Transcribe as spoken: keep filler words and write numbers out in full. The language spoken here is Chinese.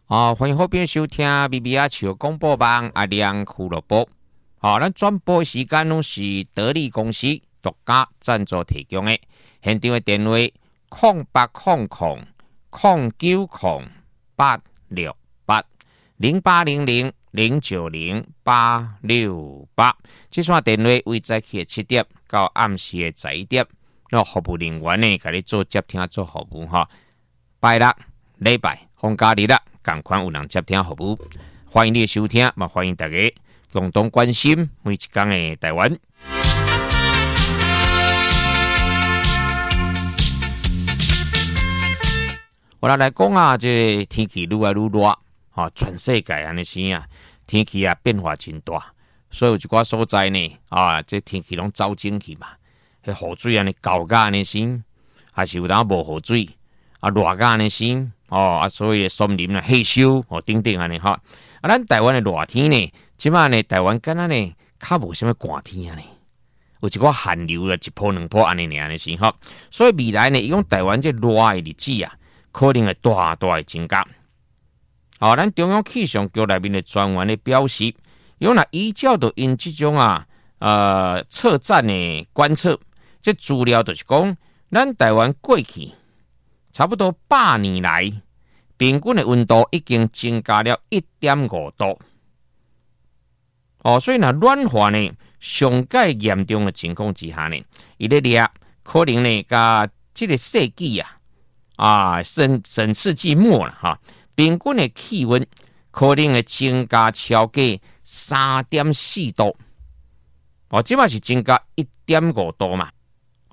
哦，欢迎好朋友收听 B B R 球广播网阿亮俱乐部。好、哦，咱转播时间拢是得力公司独家赞助提供的。现场的电话：空八空空空九空八六八零八零零零九零八六八。这串电话为早起的七点到暗时的十一点，那服务人员呢，给你做接听做服务哈。拜六、礼拜、放假日啦。赶快有人接听服务，欢迎你的收听，嘛欢迎大家共同关心每一天的台湾。我来来讲啊，这天气愈来愈热，啊，全世界安尼生啊，天气啊变化真大，所以有一寡所在呢，啊，这天气拢走进去嘛，迄雨水安尼高甲安尼生，还是有当无雨水，啊，热甲安尼生。哦啊，所以森林啊、气收哦等等安尼哈。啊，咱台湾的热天呢，即马呢台湾敢若呢较无啥物寒天啊呢，有一个寒流啊，一波两波安尼尔安尼是哈。所以未来呢，伊讲台湾这热的日子啊，可能会大大的增加。哦，咱中央气象局内面的专员的表示，伊讲若依照着因即种啊呃测站的观测，这资料就是讲，咱台湾过去差不多百年来，平均的温度已经增加了 一点五度。哦，所以若暖化呢，上界严重的情况之下呢，伊咧热可能呢，甲这个世纪啊，啊，上上世纪末了哈，平均的气温可能会增加超过 三点四度。哦，即嘛是增加 一点五度嘛。